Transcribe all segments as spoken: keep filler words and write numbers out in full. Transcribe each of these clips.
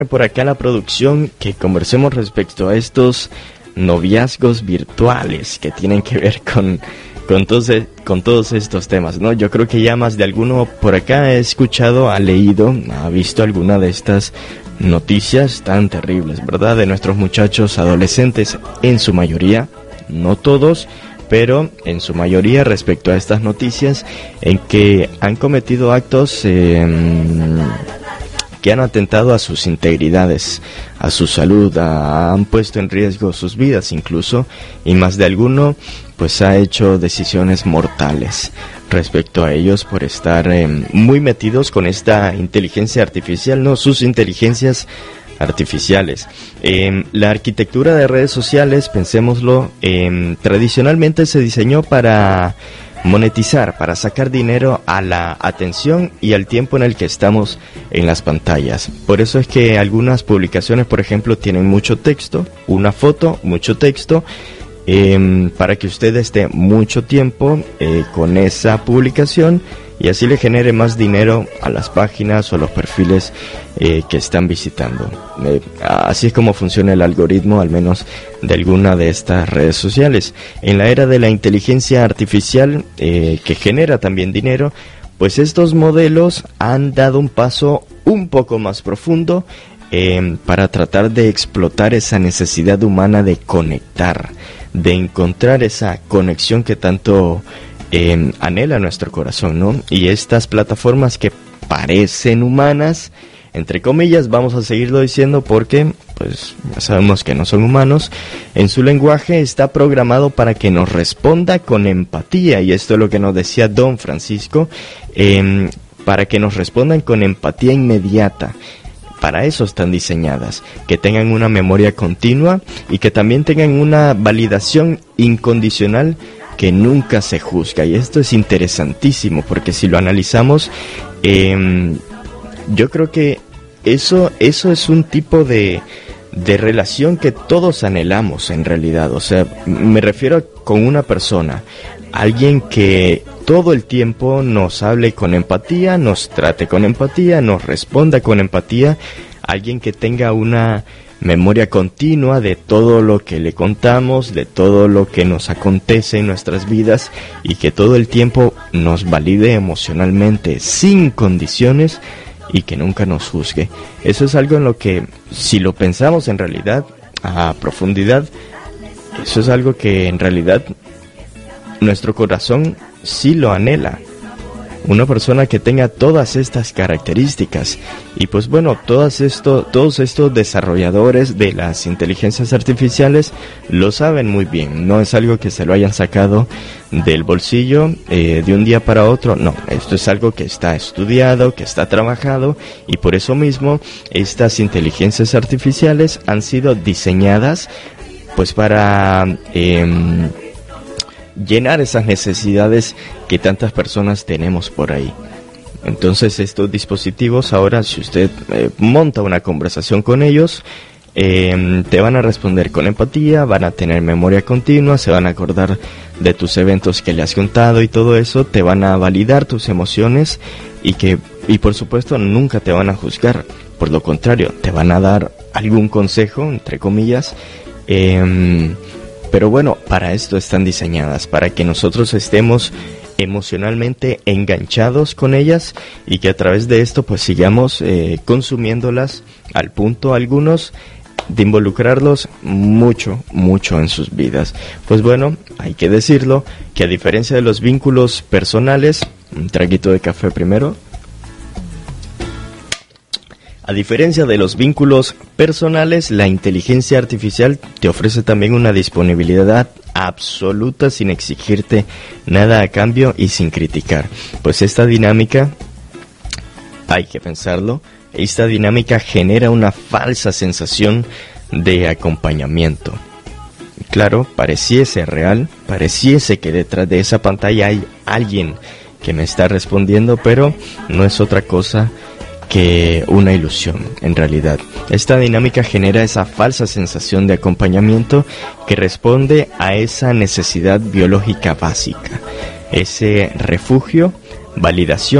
por acá la producción que conversemos respecto a estos noviazgos virtuales que tienen que ver con, con, todos, con todos estos temas, ¿no? Yo creo que ya más de alguno por acá ha escuchado, ha leído, ha visto alguna de estas noticias tan terribles, ¿verdad? De nuestros muchachos adolescentes, en su mayoría, no todos, pero en su mayoría respecto a estas noticias en que han cometido actos eh, que han atentado a sus integridades, a su salud, a, han puesto en riesgo sus vidas incluso, y más de alguno pues ha hecho decisiones mortales respecto a ellos por estar eh, muy metidos con esta inteligencia artificial, no, sus inteligencias artificiales. Eh, la arquitectura de redes sociales, pensémoslo, eh, tradicionalmente se diseñó para monetizar, para sacar dinero a la atención y al tiempo en el que estamos en las pantallas. Por eso es que algunas publicaciones, por ejemplo, tienen mucho texto, una foto, mucho texto, eh, para que usted esté mucho tiempo eh, con esa publicación y así le genere más dinero a las páginas o los perfiles eh, que están visitando. Eh, así es como funciona el algoritmo, al menos de alguna de estas redes sociales. En la era de la inteligencia artificial, eh, que genera también dinero, pues estos modelos han dado un paso un poco más profundo eh, para tratar de explotar esa necesidad humana de conectar, de encontrar esa conexión que tanto Eh, anhela nuestro corazón, ¿no? Y estas plataformas que parecen humanas, entre comillas, vamos a seguirlo diciendo porque, pues, ya sabemos que no son humanos, en su lenguaje está programado para que nos responda con empatía, y esto es lo que nos decía Don Francisco, eh, para que nos respondan con empatía inmediata. Para eso están diseñadas, que tengan una memoria continua y que también tengan una validación incondicional que nunca se juzga. Y esto es interesantísimo porque si lo analizamos, eh, yo creo que eso, eso es un tipo de, de relación que todos anhelamos en realidad. O sea, me refiero a con una persona, alguien que todo el tiempo nos hable con empatía, nos trate con empatía, nos responda con empatía, alguien que tenga una memoria continua de todo lo que le contamos, de todo lo que nos acontece en nuestras vidas y que todo el tiempo nos valide emocionalmente sin condiciones y que nunca nos juzgue. Eso es algo en lo que, si lo pensamos en realidad a profundidad, eso es algo que en realidad nuestro corazón sí lo anhela. Una persona que tenga todas estas características. Y pues bueno, todas esto, todos estos desarrolladores de las inteligencias artificiales lo saben muy bien. No es algo que se lo hayan sacado del bolsillo eh, de un día para otro. No, esto es algo que está estudiado, que está trabajado, y por eso mismo estas inteligencias artificiales han sido diseñadas pues para Eh, llenar esas necesidades que tantas personas tenemos por ahí. Entonces estos dispositivos ahora, si usted eh, monta una conversación con ellos, eh, te van a responder con empatía, van a tener memoria continua, se van a acordar de tus eventos que le has contado y todo eso, te van a validar tus emociones y que y por supuesto nunca te van a juzgar. Por lo contrario, te van a dar algún consejo, entre comillas, eh, pero bueno, para esto están diseñadas, para que nosotros estemos emocionalmente enganchados con ellas y que a través de esto pues sigamos eh, consumiéndolas al punto algunos de involucrarlos mucho, mucho en sus vidas. Pues bueno, hay que decirlo, que a diferencia de los vínculos personales, un traguito de café primero. A diferencia de los vínculos personales, la inteligencia artificial te ofrece también una disponibilidad absoluta sin exigirte nada a cambio y sin criticar. Pues esta dinámica, hay que pensarlo, esta dinámica genera una falsa sensación de acompañamiento. Claro, pareciese real, pareciese que detrás de esa pantalla hay alguien que me está respondiendo, pero no es otra cosa que una ilusión, en realidad. Esta dinámica genera esa falsa sensación de acompañamiento que responde a esa necesidad biológica básica, ese refugio, validación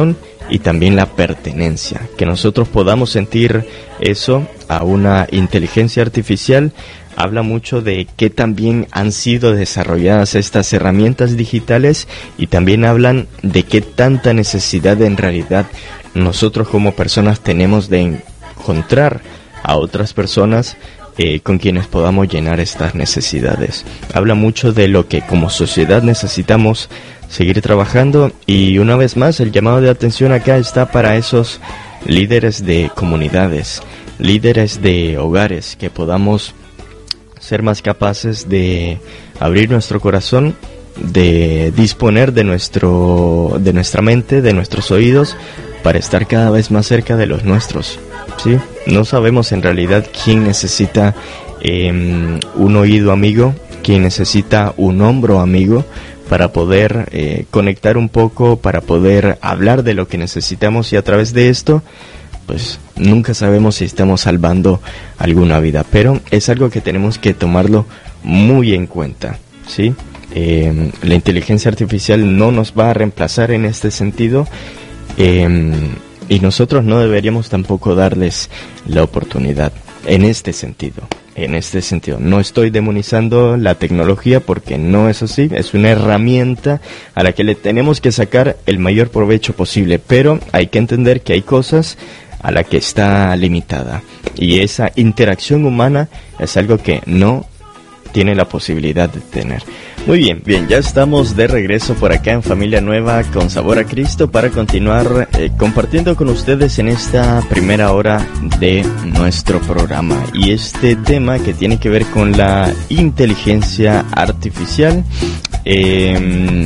y también la pertenencia, que nosotros podamos sentir eso a una inteligencia artificial. Habla mucho de qué también han sido desarrolladas estas herramientas digitales, y también hablan de qué tanta necesidad en realidad nosotros como personas tenemos de encontrar a otras personas eh, con quienes podamos llenar estas necesidades. Habla mucho de lo que como sociedad necesitamos seguir trabajando, y una vez más el llamado de atención acá está para esos líderes de comunidades, líderes de hogares, que podamos ser más capaces de abrir nuestro corazón, de disponer de nuestro de nuestra mente, de nuestros oídos, para estar cada vez más cerca de los nuestros, ¿sí? No sabemos en realidad quién necesita eh, un oído amigo, quién necesita un hombro amigo, para poder eh, conectar un poco, para poder hablar de lo que necesitamos, y a través de esto, pues nunca sabemos si estamos salvando alguna vida, pero es algo que tenemos que tomarlo muy en cuenta, ¿sí? Eh, la inteligencia artificial no nos va a reemplazar en este sentido, eh, y nosotros no deberíamos tampoco darles la oportunidad en este sentido. En este sentido, no estoy demonizando la tecnología, porque no es así, es una herramienta a la que le tenemos que sacar el mayor provecho posible, pero hay que entender que hay cosas a la que está limitada, y esa interacción humana es algo que no tiene la posibilidad de tener. Muy bien, bien, ya estamos de regreso por acá en Familia Nueva con Sabor a Cristo, para continuar eh, compartiendo con ustedes en esta primera hora de nuestro programa, y este tema que tiene que ver con la inteligencia artificial, eh,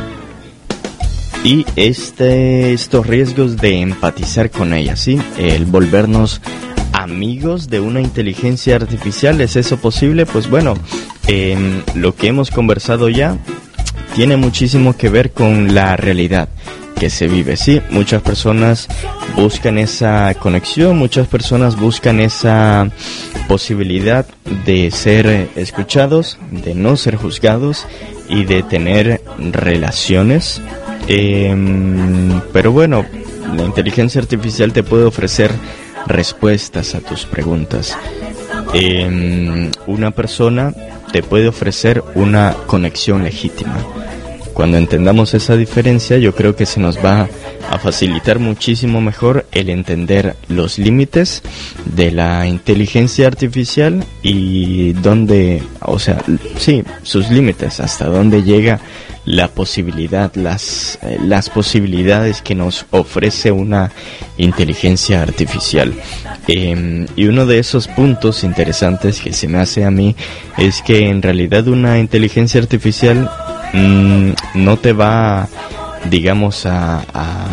y este estos riesgos de empatizar con ella, ¿sí? El volvernos amigos de una inteligencia artificial, ¿es eso posible? Pues bueno, eh, lo que hemos conversado ya tiene muchísimo que ver con la realidad que se vive, ¿sí? Muchas personas buscan esa conexión, muchas personas buscan esa posibilidad de ser escuchados, de no ser juzgados y de tener relaciones. Eh, pero bueno, la inteligencia artificial te puede ofrecer respuestas a tus preguntas. Eh, una persona te puede ofrecer una conexión legítima. Cuando entendamos esa diferencia, yo creo que se nos va a facilitar muchísimo mejor el entender los límites de la inteligencia artificial y dónde, o sea, sí, sus límites, hasta dónde llega la posibilidad, las, eh, las posibilidades que nos ofrece una inteligencia artificial. Eh, y uno de esos puntos interesantes que se me hace a mí es que en realidad una inteligencia artificial mmm, no te va, digamos, a, a,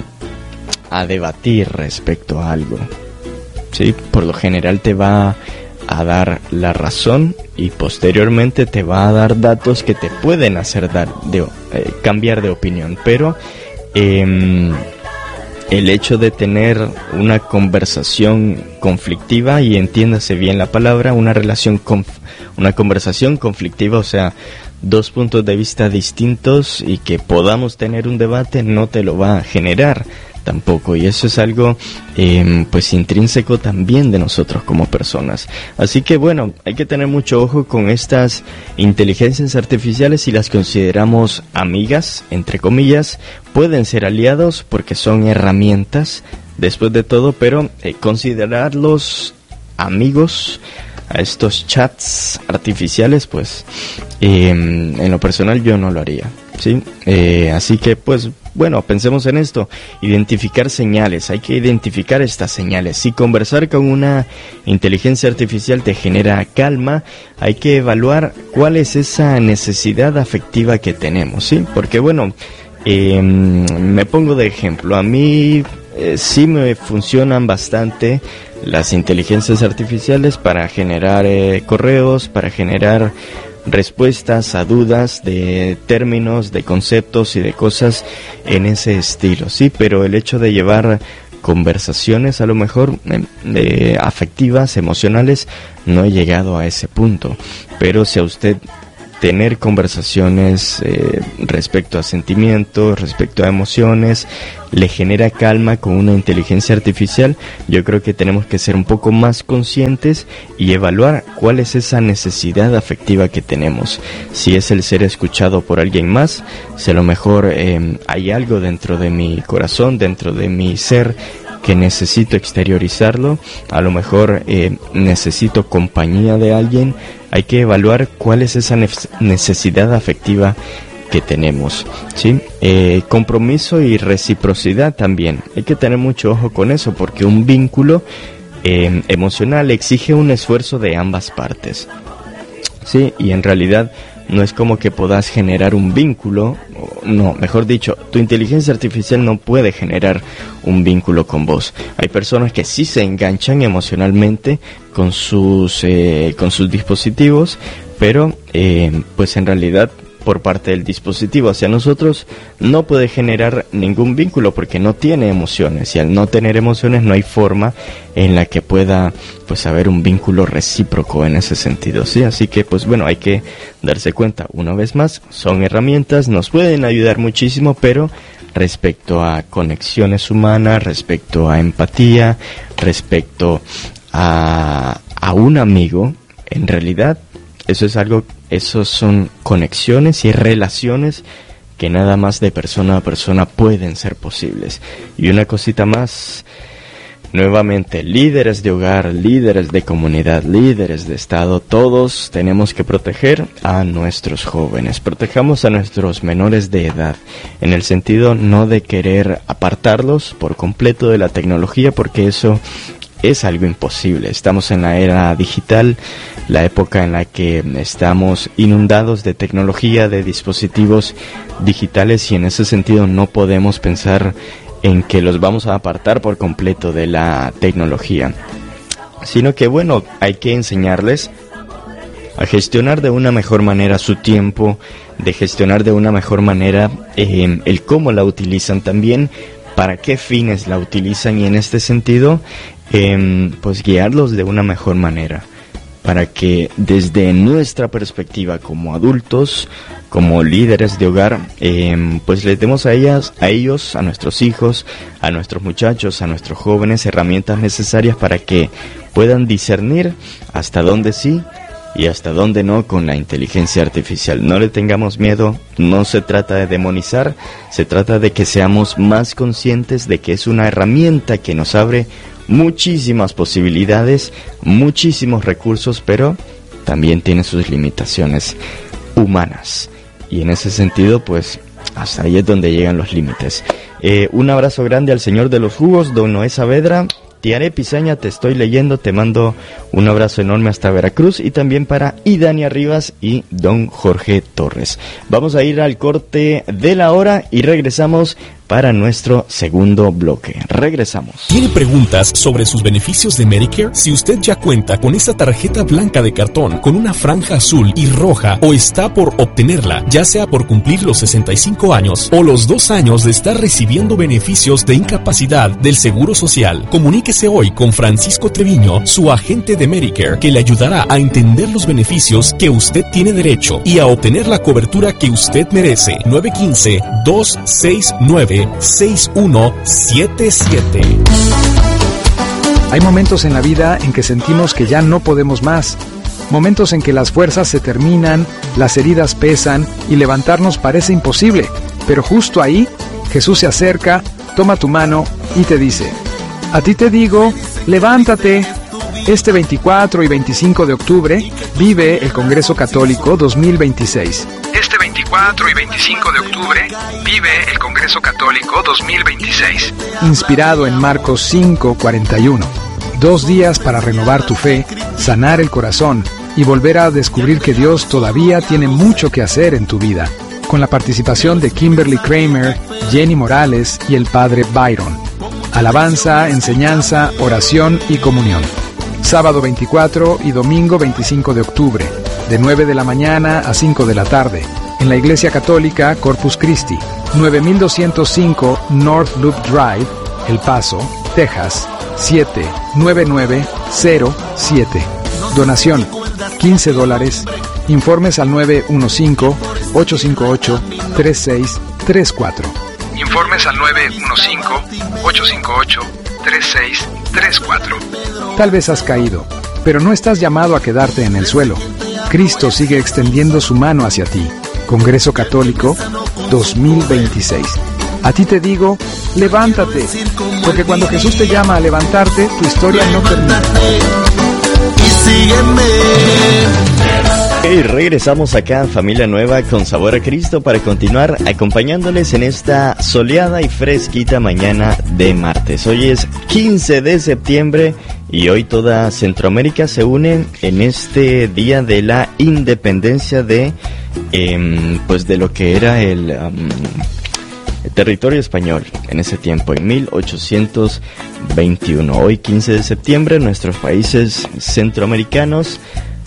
a debatir respecto a algo, ¿sí? Por lo general te va a dar la razón y posteriormente te va a dar datos que te pueden hacer dar de, eh, cambiar de opinión, pero eh, el hecho de tener una conversación conflictiva, y entiéndase bien la palabra, una relación conf- una conversación conflictiva, o sea, dos puntos de vista distintos y que podamos tener un debate, no te lo va a generar tampoco, y eso es algo eh, pues intrínseco también de nosotros como personas. Así que bueno, hay que tener mucho ojo con estas inteligencias artificiales. Si las consideramos amigas, entre comillas, pueden ser aliados porque son herramientas después de todo, pero eh, considerarlos amigos a estos chats artificiales, pues eh, en lo personal yo no lo haría, ¿sí? Eh, así que pues bueno, pensemos en esto, identificar señales, hay que identificar estas señales. Si conversar con una inteligencia artificial te genera calma, hay que evaluar cuál es esa necesidad afectiva que tenemos, ¿sí? Porque bueno, eh, me pongo de ejemplo, a mí eh, sí me funcionan bastante las inteligencias artificiales para generar eh, correos, para generar respuestas a dudas de términos, de conceptos y de cosas en ese estilo, sí, pero el hecho de llevar conversaciones a lo mejor eh, afectivas, emocionales, no he llegado a ese punto. Pero si a usted tener conversaciones eh, respecto a sentimientos, respecto a emociones, le genera calma con una inteligencia artificial. Yo creo que tenemos que ser un poco más conscientes y evaluar cuál es esa necesidad afectiva que tenemos. Si es el ser escuchado por alguien más, si a lo mejor eh, hay algo dentro de mi corazón, dentro de mi ser, que necesito exteriorizarlo, a lo mejor eh, necesito compañía de alguien. Hay que evaluar cuál es esa necesidad afectiva que tenemos, ¿sí? Eh, compromiso y reciprocidad también. Hay que tener mucho ojo con eso, porque un vínculo eh, emocional exige un esfuerzo de ambas partes, ¿sí? Y en realidad no es como que puedas generar un vínculo, no, mejor dicho, tu inteligencia artificial no puede generar un vínculo con vos. Hay personas que sí se enganchan emocionalmente con sus, eh, con sus dispositivos, pero eh, pues en realidad por parte del dispositivo hacia nosotros no puede generar ningún vínculo porque no tiene emociones, y al no tener emociones no hay forma en la que pueda pues haber un vínculo recíproco en ese sentido, ¿sí? Así que pues bueno, hay que darse cuenta, una vez más, son herramientas, nos pueden ayudar muchísimo, pero respecto a conexiones humanas, respecto a empatía, respecto a, a un amigo, en realidad eso es algo, esos son conexiones y relaciones que nada más de persona a persona pueden ser posibles. Y una cosita más, nuevamente, líderes de hogar, líderes de comunidad, líderes de estado, todos tenemos que proteger a nuestros jóvenes, protejamos a nuestros menores de edad, en el sentido no de querer apartarlos por completo de la tecnología, porque eso es algo imposible. Estamos en la era digital, la época en la que estamos inundados de tecnología, de dispositivos digitales, y en ese sentido no podemos pensar en que los vamos a apartar por completo de la tecnología, sino que bueno, hay que enseñarles a gestionar de una mejor manera su tiempo, de gestionar de una mejor manera eh, el cómo la utilizan también, para qué fines la utilizan, y en este sentido eh, pues guiarlos de una mejor manera, para que desde nuestra perspectiva como adultos, como líderes de hogar, eh, pues les demos a ellas, a ellos, a nuestros hijos, a nuestros muchachos, a nuestros jóvenes, herramientas necesarias para que puedan discernir hasta dónde sí y hasta dónde no con la inteligencia artificial. No le tengamos miedo, no se trata de demonizar, se trata de que seamos más conscientes de que es una herramienta que nos abre muchísimas posibilidades, muchísimos recursos, pero también tiene sus limitaciones humanas. Y en ese sentido, pues, hasta ahí es donde llegan los límites. Eh, un abrazo grande al señor de los jugos, don Noé Saavedra. Tiare Pisaña, te estoy leyendo, te mando un abrazo enorme hasta Veracruz, y también para Idania Rivas y don Jorge Torres. Vamos a ir al corte de la hora y regresamos para nuestro segundo bloque. Regresamos. ¿Tiene preguntas sobre sus beneficios de Medicare? Si usted ya cuenta con esa tarjeta blanca de cartón con una franja azul y roja, o está por obtenerla, ya sea por cumplir los sesenta y cinco años o los dos años de estar recibiendo beneficios de incapacidad del Seguro Social, comuníquese hoy con Francisco Treviño, su agente de Medicare, que le ayudará a entender los beneficios que usted tiene derecho y a obtener la cobertura que usted merece. nueve uno cinco, dos seis nueve, seis uno siete siete. Hay momentos en la vida en que sentimos que ya no podemos más. Momentos en que las fuerzas se terminan, las heridas pesan y levantarnos parece imposible. Pero justo ahí, Jesús se acerca, toma tu mano y te dice: a ti te digo, levántate. Este veinticuatro y veinticinco de octubre vive el Congreso Católico dos mil veintiséis. Este veinticuatro y veinticinco de octubre vive el Congreso Católico dos mil veintiséis. Inspirado en Marcos cinco cuarenta y uno. Dos días para renovar tu fe, sanar el corazón y volver a descubrir que Dios todavía tiene mucho que hacer en tu vida. Con la participación de Kimberly Kramer, Jenny Morales y el Padre Byron. Alabanza, enseñanza, oración y comunión. Sábado veinticuatro y domingo veinticinco de octubre, de nueve de la mañana a cinco de la tarde, en la Iglesia Católica Corpus Christi, nueve mil doscientos cinco North Loop Drive, El Paso, Texas, siete nueve nueve cero siete. Donación, quince dólares, Informes al nueve uno cinco, ocho cinco ocho, tres seis tres cuatro. Informes al nueve uno cinco, ocho cinco ocho, tres seis tres cuatro. Tal vez has caído, pero no estás llamado a quedarte en el suelo. Cristo sigue extendiendo su mano hacia ti. Congreso Católico dos mil veintiséis. A ti te digo, levántate, porque cuando Jesús te llama a levantarte, tu historia no termina. Y sígueme. Y regresamos acá en Familia Nueva con Sabor a Cristo para continuar acompañándoles en esta soleada y fresquita mañana de martes. Hoy es quince de septiembre y hoy toda Centroamérica se une en este día de la independencia de, eh, pues de lo que era el, um, el territorio español en ese tiempo, en mil ochocientos veintiuno. Hoy quince de septiembre nuestros países centroamericanos,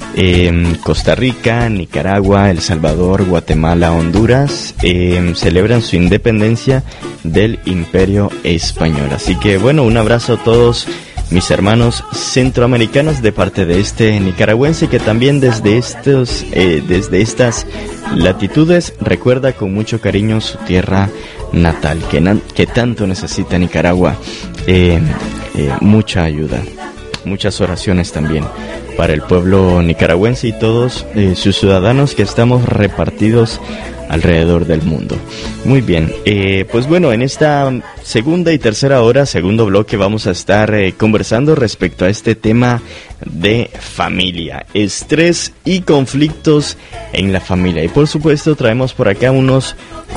Eh, Costa Rica, Nicaragua, El Salvador, Guatemala, Honduras, eh, celebran su independencia del Imperio Español. Así que bueno, un abrazo a todos mis hermanos centroamericanos de parte de este nicaragüense que también desde estos, eh, desde estas latitudes recuerda con mucho cariño su tierra natal, que, na- que tanto necesita Nicaragua. Eh, eh, mucha ayuda, muchas oraciones también para el pueblo nicaragüense y todos eh, sus ciudadanos que estamos repartidos alrededor del mundo. Muy bien, eh, pues bueno, en esta segunda y tercera hora, segundo bloque, vamos a estar eh, conversando respecto a este tema de familia, estrés y conflictos en la familia. Y por supuesto traemos por acá unos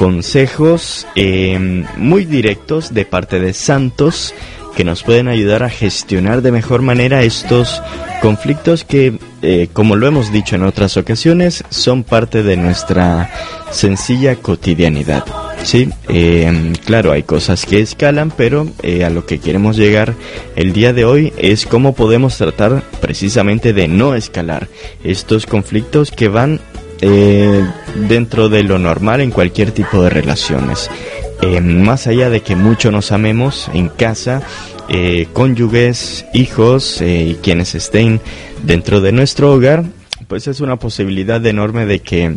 consejos eh, muy directos de parte de santos que nos pueden ayudar a gestionar de mejor manera estos conflictos que, eh, como lo hemos dicho en otras ocasiones, son parte de nuestra sencilla cotidianidad. Sí, eh, claro, hay cosas que escalan, pero eh, a lo que queremos llegar el día de hoy es cómo podemos tratar precisamente de no escalar estos conflictos que van eh, dentro de lo normal en cualquier tipo de relaciones. Eh, más allá de que mucho nos amemos en casa, eh, cónyuges, hijos eh, y quienes estén dentro de nuestro hogar, pues es una posibilidad enorme de que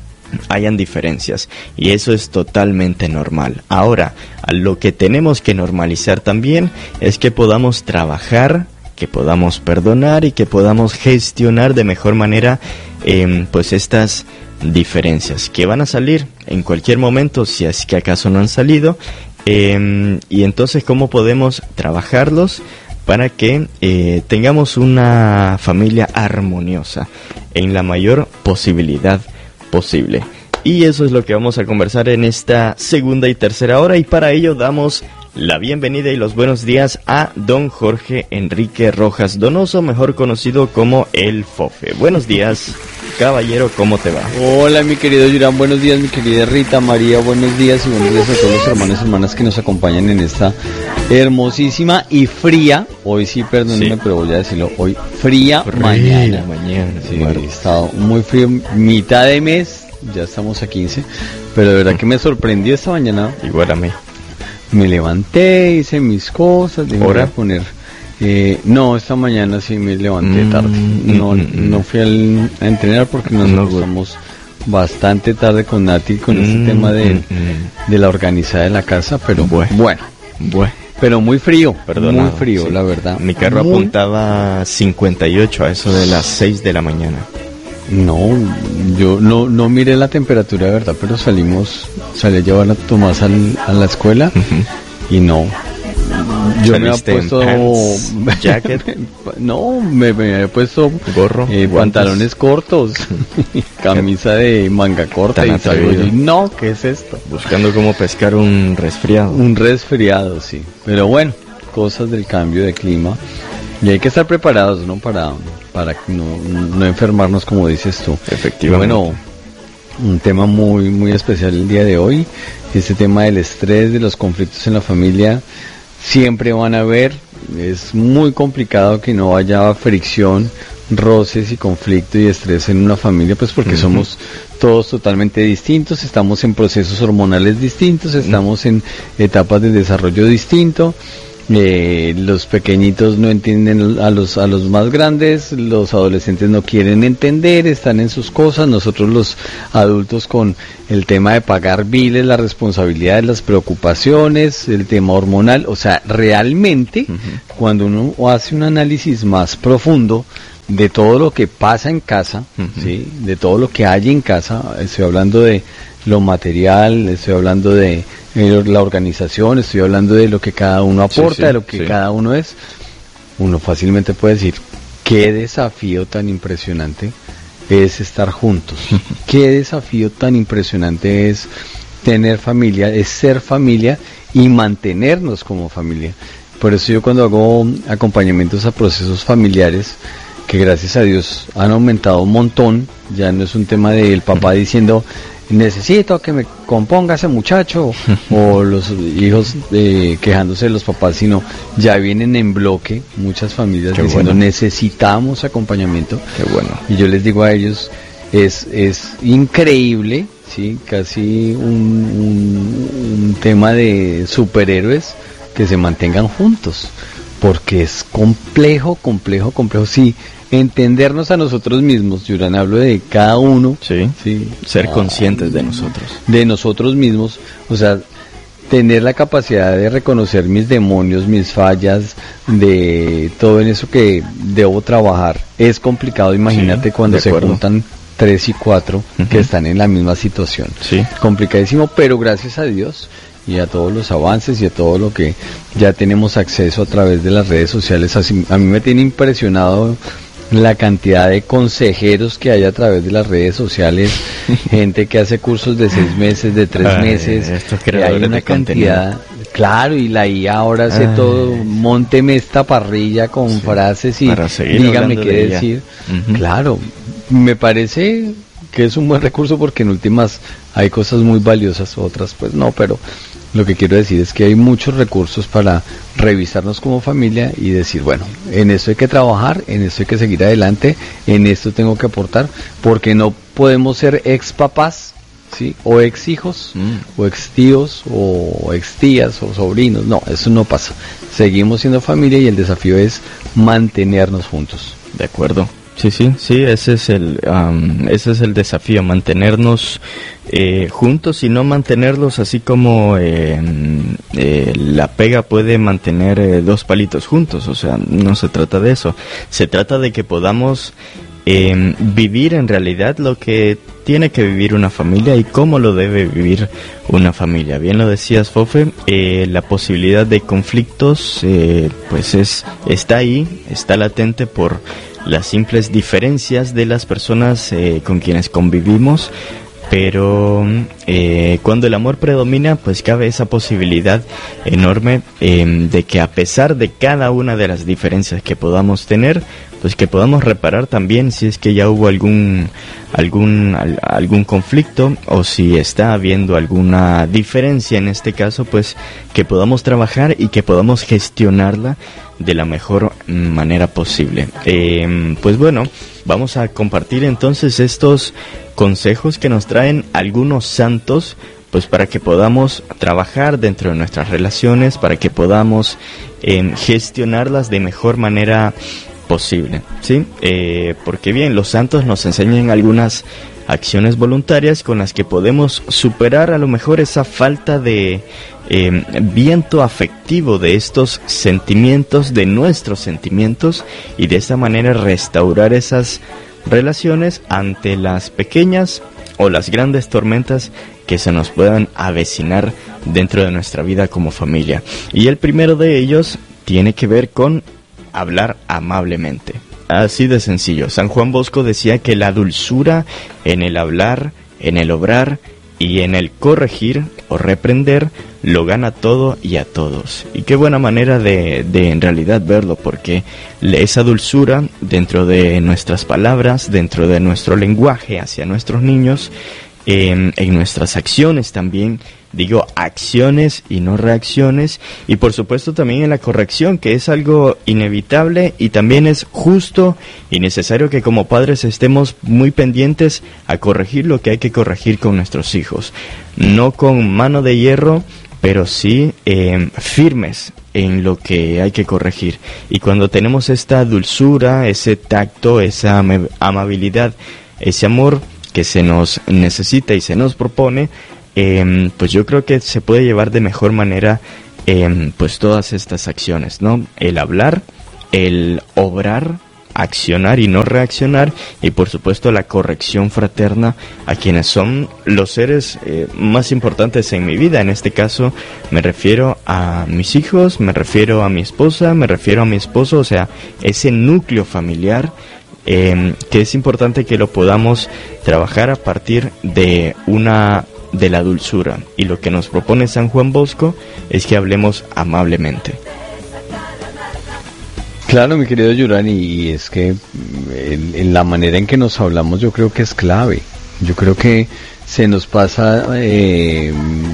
hayan diferencias y eso es totalmente normal. Ahora, a lo que tenemos que normalizar también es que podamos trabajar, que podamos perdonar y que podamos gestionar de mejor manera eh, pues estas diferencias que van a salir en cualquier momento, si es que acaso no han salido, eh, y entonces cómo podemos trabajarlos para que eh, tengamos una familia armoniosa en la mayor posibilidad posible. Y eso es lo que vamos a conversar en esta segunda y tercera hora, y para ello damos la bienvenida y los buenos días a don Jorge Enrique Rojas Donoso, mejor conocido como El Fofe. Buenos días, caballero, ¿cómo te va? Hola, mi querido Yurán, buenos días, mi querida Rita, María, buenos días y buenos días a todos los hermanos y hermanas que nos acompañan en esta hermosísima y fría, hoy sí, perdónenme, sí, pero voy a decirlo, hoy fría, fría mañana. mañana sí, he estado muy frío, mitad de mes, ya estamos a quince, pero de verdad que me sorprendió esta mañana. Igual a mí. Me levanté, hice mis cosas, me voy a poner... Eh, no, esta mañana sí me levanté mm, tarde. No, mm, no fui al, a entrenar porque nos no, acostamos bastante tarde con Nati con mm, este tema de, mm, de la organizada de la casa, pero bueno, bueno, bueno. Pero muy frío, Perdona, muy frío, sí, la verdad. Mi carro muy... apuntaba cincuenta y ocho a eso de las seis de la mañana. No, yo no no miré la temperatura de verdad, pero salimos, salí a llevar a Tomás al, a la escuela uh-huh. y no. Yo me había puesto jacket, no, me, me había puesto gorro, eh, pantalones cortos, camisa de manga corta y salgo yo, no, ¿qué es esto? Buscando cómo pescar un resfriado. Un resfriado, sí. Pero bueno, cosas del cambio de clima y hay que estar preparados, ¿no? Para para no, no enfermarnos, como dices tú. Efectivamente. Bueno, un tema muy muy especial el día de hoy, este tema del estrés, de los conflictos en la familia. Siempre van a haber, es muy complicado que no haya fricción, roces y conflicto y estrés en una familia, pues porque uh-huh. somos todos totalmente distintos, estamos en procesos hormonales distintos, estamos uh-huh. en etapas de desarrollo distinto, Eh, los pequeñitos no entienden a los a los más grandes, los adolescentes no quieren entender, están en sus cosas, nosotros los adultos con el tema de pagar biles, las responsabilidades, las preocupaciones, el tema hormonal, o sea, realmente uh-huh. cuando uno hace un análisis más profundo de todo lo que pasa en casa, uh-huh. ¿sí? De todo lo que hay en casa, estoy hablando de lo material, estoy hablando de eh, la organización, estoy hablando de lo que cada uno aporta, sí, sí, de lo que sí. cada uno es, uno fácilmente puede decir, qué desafío tan impresionante es estar juntos, qué desafío tan impresionante es tener familia, es ser familia y mantenernos como familia. Por eso yo cuando hago acompañamientos a procesos familiares, que gracias a Dios han aumentado un montón, ya no es un tema del papá diciendo necesito que me componga ese muchacho o los hijos eh, quejándose de los papás, sino ya vienen en bloque muchas familias Qué diciendo bueno. necesitamos acompañamiento. Qué bueno. Y yo les digo a ellos, es es increíble, sí, casi un, un, un tema de superhéroes que se mantengan juntos, porque es complejo, complejo, complejo, sí. Entendernos a nosotros mismos, Yuran, hablo de cada uno, sí, sí. ser conscientes de nosotros, de nosotros mismos, o sea, tener la capacidad de reconocer mis demonios, mis fallas, de todo en eso que debo trabajar, es complicado, imagínate sí, cuando se juntan tres y cuatro uh-huh. que están en la misma situación, sí. complicadísimo, pero gracias a Dios y a todos los avances y a todo lo que ya tenemos acceso a través de las redes sociales, así, a mí me tiene impresionado la cantidad de consejeros que hay a través de las redes sociales, gente que hace cursos de seis meses, de tres Ay, meses, estos creadores hay una de cantidad, contenido. Claro, y la I A ahora hace Ay. todo, mónteme esta parrilla con sí, frases y dígame qué de decir. Uh-huh. Claro, me parece que es un buen recurso porque en últimas hay cosas muy valiosas, otras pues no, pero lo que quiero decir es que hay muchos recursos para revisarnos como familia y decir, bueno, en esto hay que trabajar, en esto hay que seguir adelante, en esto tengo que aportar, porque no podemos ser ex papás, ¿sí? O ex hijos, mm. o ex tíos, o ex tías, o sobrinos, no, eso no pasa. Seguimos siendo familia y el desafío es mantenernos juntos. De acuerdo. Sí, sí, sí, ese es el um, ese es el desafío, mantenernos eh, juntos y no mantenerlos así como eh, eh, la pega puede mantener eh, dos palitos juntos, o sea, no se trata de eso, se trata de que podamos eh, vivir en realidad lo que tiene que vivir una familia y cómo lo debe vivir una familia. Bien lo decías, Fofe, eh, la posibilidad de conflictos eh, pues es está ahí, está latente por las simples diferencias de las personas eh, con quienes convivimos, pero eh, cuando el amor predomina, pues cabe esa posibilidad enorme eh, de que a pesar de cada una de las diferencias que podamos tener, pues que podamos reparar también si es que ya hubo algún algún al, algún conflicto o si está habiendo alguna diferencia en este caso, pues que podamos trabajar y que podamos gestionarla de la mejor manera posible. Eh, pues bueno, vamos a compartir entonces estos consejos que nos traen algunos santos, pues para que podamos trabajar dentro de nuestras relaciones, para que podamos eh, gestionarlas de mejor manera posible, ¿sí? Eh, porque bien, los santos nos enseñan algunas acciones voluntarias con las que podemos superar a lo mejor esa falta de eh, viento afectivo de estos sentimientos, de nuestros sentimientos, y de esta manera restaurar esas relaciones ante las pequeñas o las grandes tormentas que se nos puedan avecinar dentro de nuestra vida como familia. Y el primero de ellos tiene que ver con hablar amablemente. Así de sencillo. San Juan Bosco decía que la dulzura en el hablar, en el obrar y en el corregir o reprender lo gana todo y a todos. Y qué buena manera de, de en realidad verlo, porque esa dulzura dentro de nuestras palabras, dentro de nuestro lenguaje hacia nuestros niños, en, en nuestras acciones también, digo acciones y no reacciones, y por supuesto también en la corrección, que es algo inevitable y también es justo y necesario que como padres estemos muy pendientes a corregir lo que hay que corregir con nuestros hijos, no con mano de hierro, pero sí eh, firmes en lo que hay que corregir. Y cuando tenemos esta dulzura, ese tacto, esa am- amabilidad, ese amor que se nos necesita y se nos propone, eh, pues yo creo que se puede llevar de mejor manera eh, pues todas estas acciones, ¿no? El hablar, el obrar, accionar y no reaccionar, y por supuesto la corrección fraterna a quienes son los seres eh, más importantes en mi vida. En este caso me refiero a mis hijos, me refiero a mi esposa, me refiero a mi esposo, o sea, ese núcleo familiar eh, que es importante que lo podamos trabajar a partir de una de la dulzura, y lo que nos propone San Juan Bosco es que hablemos amablemente. Claro, mi querido Yurani, y es que en, en la manera en que nos hablamos yo creo que es clave. Yo creo que se nos pasa eh,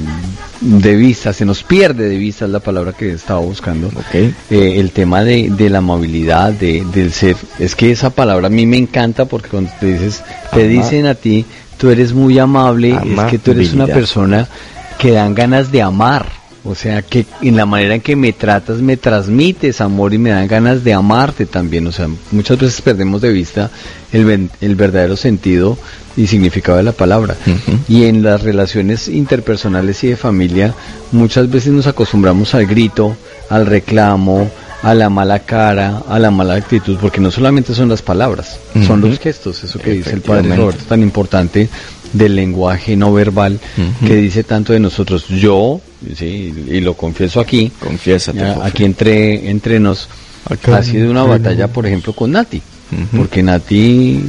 de vista, se nos pierde de vista, es la palabra que estaba buscando. Okay. Eh, el tema de, de la amabilidad, de, del ser. Es que esa palabra a mí me encanta porque cuando te dices, te Ama- dicen a ti, tú eres muy amable, amabilidad. Es que tú eres una persona que dan ganas de amar. O sea, que en la manera en que me tratas, me transmites amor y me dan ganas de amarte también. O sea, muchas veces perdemos de vista el, el verdadero sentido y significado de la palabra. Uh-huh. Y en las relaciones interpersonales y de familia, muchas veces nos acostumbramos al grito, al reclamo, a la mala cara, a la mala actitud, porque no solamente son las palabras, uh-huh. son los gestos, eso que dice el Padre Roberto, tan importante, del lenguaje no verbal, uh-huh. que dice tanto de nosotros. Yo, sí, y lo confieso aquí, confiésate, ya, aquí entre, entre nos, acá ha sido una batalla, por ejemplo, con Nati, uh-huh. porque Nati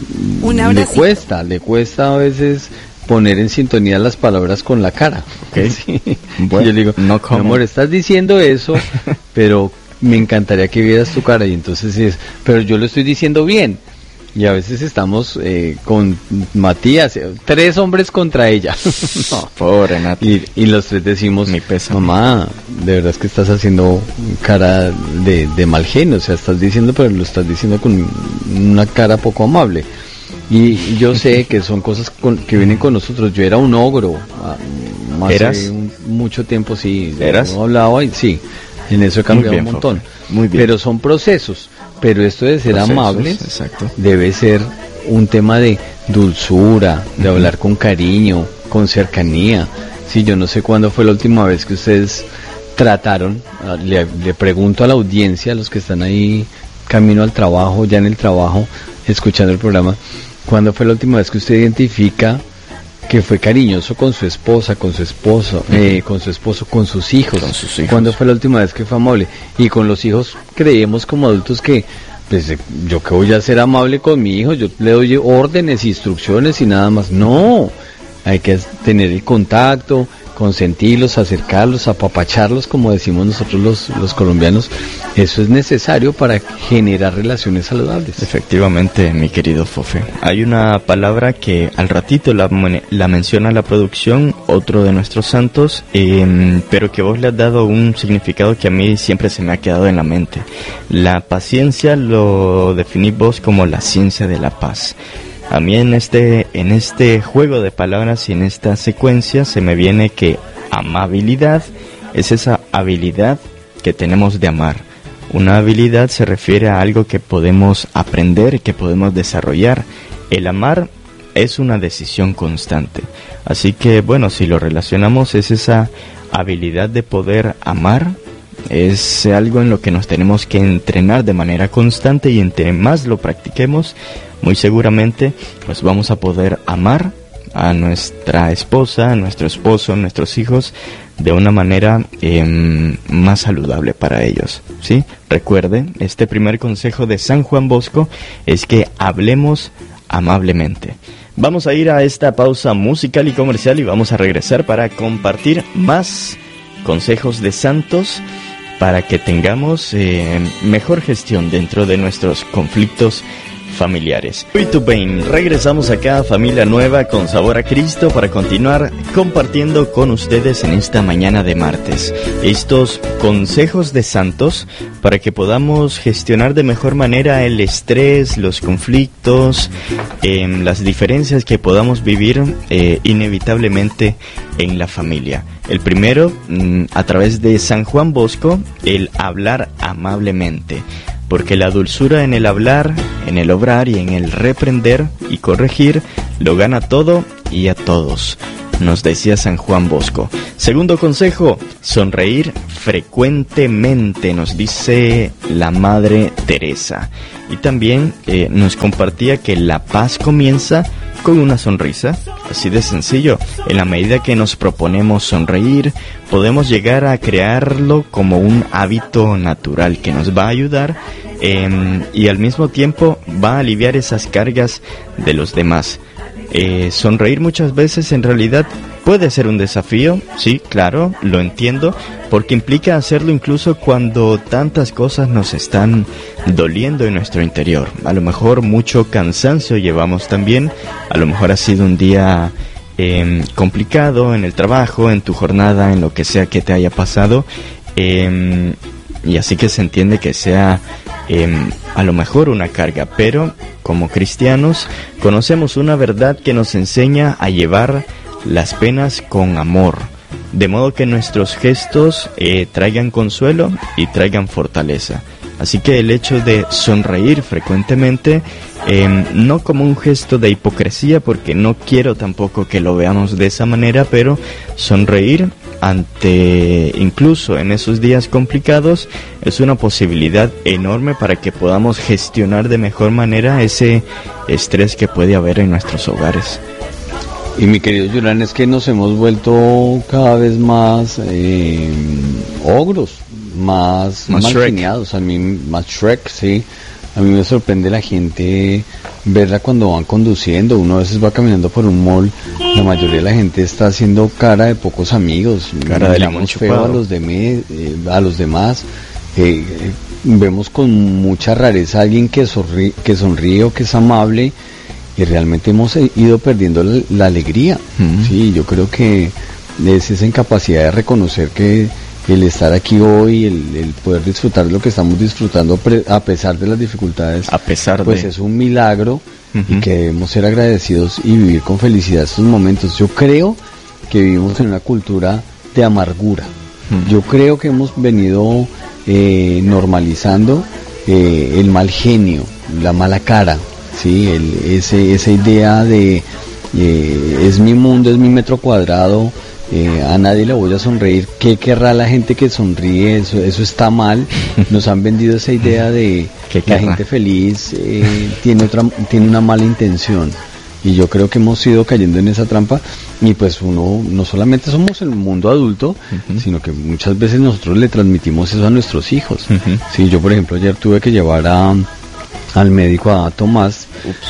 le cuesta, le cuesta a veces poner en sintonía las palabras con la cara. Okay. Sí. Bueno, yo le digo, no, mi amor, estás diciendo eso, pero me encantaría que vieras tu cara, y entonces es, pero yo lo estoy diciendo bien. Y a veces estamos eh, con Matías, eh, tres hombres contra ella. No, pobre Nati. Y, y los tres decimos, mi pesa, mamá, de verdad es que estás haciendo cara de, de mal genio, o sea, estás diciendo, pero lo estás diciendo con una cara poco amable. Y yo sé que son cosas con, que vienen con nosotros. Yo era un ogro, hace un, mucho tiempo, sí. ¿Eras? No hablaba y sí, en eso he cambiado bien, un montón. Muy bien. Pero son procesos. Pero esto de ser Procesos, amables exacto. debe ser un tema de dulzura, de uh-huh. hablar con cariño, con cercanía. Sí, yo no sé cuándo fue la última vez que ustedes trataron, le, le pregunto a la audiencia, a los que están ahí camino al trabajo, ya en el trabajo, escuchando el programa, ¿cuándo fue la última vez que usted identifica que fue cariñoso con su esposa, con su esposo, uh-huh. eh, con su esposo, con sus hijos? Con sus hijos. ¿Cuándo fue la última vez que fue amable? Y con los hijos creemos como adultos que, pues, yo que voy a ser amable con mi hijo, yo le doy órdenes, instrucciones y nada más. No, hay que tener el contacto, consentirlos, acercarlos, apapacharlos, como decimos nosotros los, los colombianos. Eso es necesario para generar relaciones saludables. Efectivamente, mi querido Fofe. Hay una palabra que al ratito la, la menciona la producción, otro de nuestros santos, eh, pero que vos le has dado un significado que a mí siempre se me ha quedado en la mente. La paciencia lo definís vos como la ciencia de la paz. A mí en este, en este juego de palabras y en esta secuencia se me viene que amabilidad es esa habilidad que tenemos de amar. Una habilidad se refiere a algo que podemos aprender, que podemos desarrollar. El amar es una decisión constante. Así que bueno, si lo relacionamos, es esa habilidad de poder amar. Es algo en lo que nos tenemos que entrenar de manera constante, y entre más lo practiquemos, muy seguramente pues vamos a poder amar a nuestra esposa, a nuestro esposo, a nuestros hijos de una manera eh, más saludable para ellos, ¿sí? Recuerde, este primer consejo de San Juan Bosco es que hablemos amablemente. Vamos a ir a esta pausa musical y comercial y vamos a regresar para compartir más consejos de santos para que tengamos eh, mejor gestión dentro de nuestros conflictos familiares. Muito bem, regresamos acá a Familia Nueva con Sabor a Cristo para continuar compartiendo con ustedes en esta mañana de martes estos consejos de santos para que podamos gestionar de mejor manera el estrés, los conflictos, eh, las diferencias que podamos vivir eh, inevitablemente en la familia. El primero, mm, a través de San Juan Bosco, el hablar amablemente. Porque la dulzura en el hablar, en el obrar y en el reprender y corregir lo gana todo y a todos, nos decía San Juan Bosco. Segundo consejo, sonreír frecuentemente, nos dice la Madre Teresa. Y también eh, nos compartía que la paz comienza con una sonrisa, así de sencillo. En la medida que nos proponemos sonreír, podemos llegar a crearlo como un hábito natural que nos va a ayudar eh, y al mismo tiempo va a aliviar esas cargas de los demás. Eh, sonreír muchas veces en realidad puede ser un desafío, sí, claro, lo entiendo, porque implica hacerlo incluso cuando tantas cosas nos están doliendo en nuestro interior. A lo mejor mucho cansancio llevamos también, a lo mejor ha sido un día eh, complicado en el trabajo, en tu jornada, en lo que sea que te haya pasado, eh, y así que se entiende que sea eh, a lo mejor una carga, pero como cristianos conocemos una verdad que nos enseña a llevar las penas con amor, de modo que nuestros gestos eh, traigan consuelo y traigan fortaleza. Así que el hecho de sonreír frecuentemente, eh, no como un gesto de hipocresía, porque no quiero tampoco que lo veamos de esa manera, pero sonreír ante, incluso en esos días complicados, es una posibilidad enorme para que podamos gestionar de mejor manera ese estrés que puede haber en nuestros hogares. Y mi querido Julián, es que nos hemos vuelto cada vez más eh, ogros, más, más más Shrek. geniados, a mí, más Shrek, sí. A mí me sorprende la gente verla cuando van conduciendo. Uno a veces va caminando por un mall, la mayoría de la gente está haciendo cara de pocos amigos, cara de limón feo chupado a los, de eh, a los demás. Eh, eh, vemos con mucha rareza a alguien que sonríe, que sonríe o que es amable, y realmente hemos ido perdiendo la, la alegría. Mm. Sí, yo creo que es esa incapacidad de reconocer que el estar aquí hoy, el, el poder disfrutar de lo que estamos disfrutando pre, a pesar de las dificultades, a pesar pues de... es un milagro. Uh-huh. Y que debemos ser agradecidos y vivir con felicidad estos momentos. Yo creo que vivimos en una cultura de amargura. Uh-huh. Yo creo que hemos venido eh, normalizando eh, el mal genio, la mala cara, sí, el, ese, esa idea de eh, es mi mundo, es mi metro cuadrado. Eh, a nadie le voy a sonreír. ¿Qué querrá la gente que sonríe? Eso, eso está mal. Nos han vendido esa idea de que la gente feliz eh, tiene otra, tiene una mala intención. Y yo creo que hemos ido cayendo en esa trampa. Y pues uno, no solamente somos el mundo adulto, uh-huh. sino que muchas veces nosotros le transmitimos eso a nuestros hijos. Uh-huh. Sí, yo por ejemplo ayer tuve que llevar a al médico, a Tomás,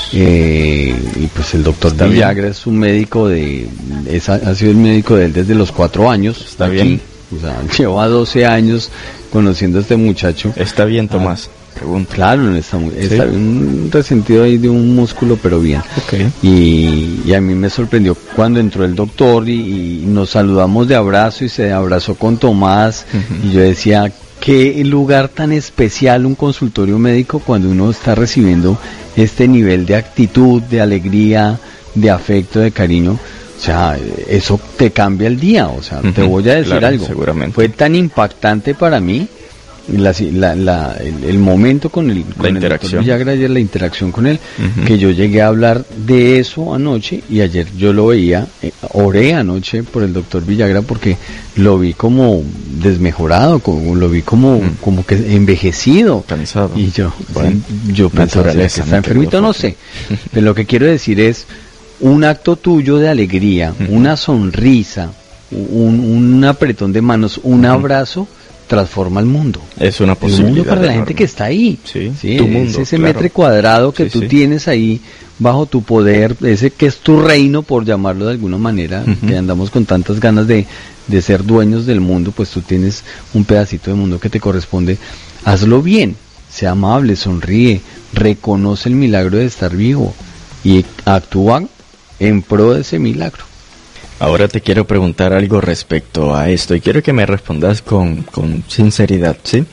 eh, y pues el doctor Villagra es un médico de, es, ha sido el médico de él desde los cuatro años. Está aquí, bien. O sea, lleva doce años conociendo a este muchacho. Está bien, Tomás. Ah, pregunto. Claro, no está muy, ¿sí? Está un resentido ahí de un músculo, pero bien. Okay. Y, y a mí me sorprendió cuando entró el doctor y, y nos saludamos de abrazo y se abrazó con Tomás, uh-huh. y yo decía, qué lugar tan especial un consultorio médico cuando uno está recibiendo este nivel de actitud, de alegría, de afecto, de cariño. O sea, eso te cambia el día. O sea, uh-huh. te voy a decir claro, algo. Seguramente. Fue tan impactante para mí la, la, la, el, el momento con el, con la el interacción. doctor Villagra, ayer la interacción con él, uh-huh. que yo llegué a hablar de eso anoche y ayer yo lo veía, eh, oré anoche por el doctor Villagra porque lo vi como desmejorado, como, lo vi como, uh-huh. como que envejecido, cansado. Y yo, bueno, yo pensaba que está enfermito, no sé, pero lo que quiero decir es un acto tuyo de alegría, uh-huh. una sonrisa, un, un apretón de manos, un uh-huh. abrazo, transforma el mundo. Es una posibilidad. El mundo para enorme. La gente que está ahí. Sí, ¿sí? Tu mundo, es ese claro. metro cuadrado que sí, tú sí. tienes ahí bajo tu poder, ese que es tu reino, por llamarlo de alguna manera, uh-huh. que andamos con tantas ganas de, de ser dueños del mundo, pues tú tienes un pedacito de mundo que te corresponde. Hazlo bien, sea amable, sonríe, reconoce el milagro de estar vivo y actúan en pro de ese milagro. Ahora te quiero preguntar algo respecto a esto y quiero que me respondas con, con sinceridad, ¿sí?